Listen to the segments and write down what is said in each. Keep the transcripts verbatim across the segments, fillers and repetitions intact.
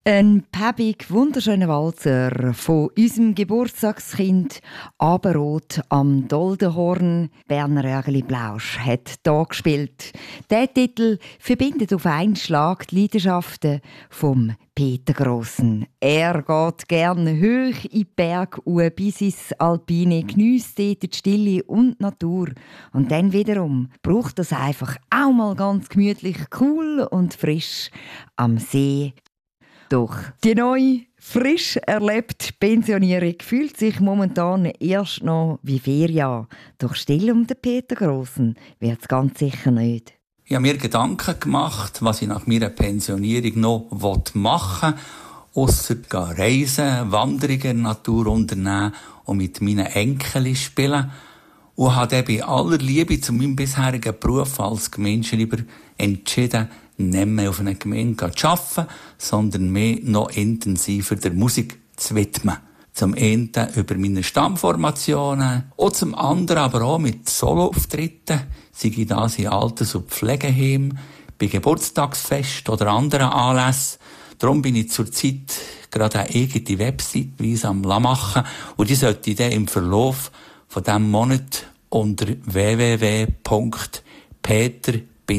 Ein päppig, wunderschöner Walzer von unserem Geburtstagskind Aberrot am Doldenhorn. Berner Ärgeli Plausch hat hier gespielt. Der Titel verbindet auf einen Schlag die Leidenschaften vom Peter Grossen. Er geht gerne hoch in die Berge bis ins Alpine, geniesst dort die Stille und die Natur. Und dann wiederum braucht das einfach auch mal ganz gemütlich, cool und frisch am See. Doch die neue, frisch erlebte Pensionierung fühlt sich momentan erst noch wie Ferien. Doch still um den Peter Grossen wird es ganz sicher nicht. Ich habe mir Gedanken gemacht, was ich nach meiner Pensionierung noch machen will. Ausser reisen, Wanderungen, Natur unternehmen und mit meinen Enkeln spielen. Und habe dann bei aller Liebe zu meinem bisherigen Beruf als Gemeinschreiber entschieden, nicht mehr auf einer Gemeinde zu arbeiten, sondern mehr noch intensiver der Musik zu widmen. Zum einen über meine Stammformationen und zum anderen aber auch mit Soloauftritten, sei ich das in Alters- und Pflegeheimen, bei Geburtstagsfest oder anderen Anlässen. Darum bin ich zurzeit gerade eine eigene Website am machen und die sollte ich dann im Verlauf von diesem Monat unter w w w punkt peter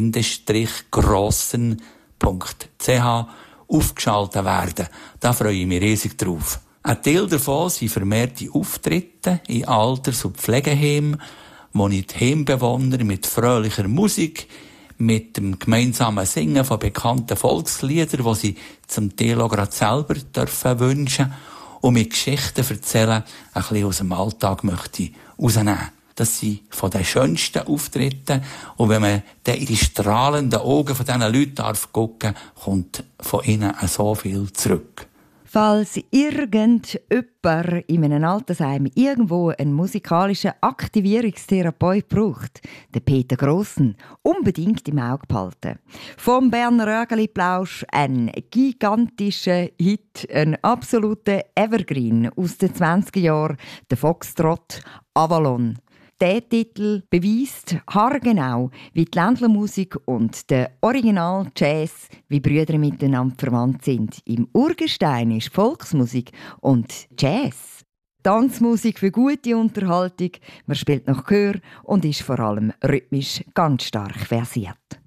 grossen punkt c h aufgeschaltet werden. Da freue ich mich riesig drauf. Ein Teil davon sind vermehrte Auftritte in Alters- und Pflegeheimen, wo ich die Heimbewohner mit fröhlicher Musik, mit dem gemeinsamen Singen von bekannten Volksliedern, die sie zum Teil auch gerade selber dürfen wünschen, und mit Geschichten erzählen, ein bisschen aus dem Alltag möchte ich rausnehmen. Das sind von den schönsten Auftritten. Und wenn man dann in die strahlenden Augen von diesen Leuten darf gucken, kommt von ihnen so viel zurück. Falls irgendjemand in einem Altersheim irgendwo einen musikalischen Aktivierungstherapeut braucht, den Peter Grossen unbedingt im Auge behalten. Vom Berner Ärgeli Plausch ein gigantischer Hit, ein absoluter Evergreen aus den zwanziger Jahren, der Foxtrot Avalon. Der Titel beweist haargenau, wie die Ländlermusik und der Original-Jazz wie Brüder miteinander verwandt sind. Im Urgestein ist Volksmusik und Jazz. Tanzmusik für gute Unterhaltung, man spielt nach Gehör und ist vor allem rhythmisch ganz stark versiert.